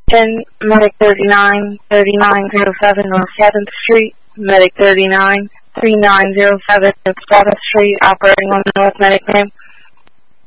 10, Medic 39, 3907 North 7th Street, Medic 39, 3907 North 7th Street, operating on the North Medic name.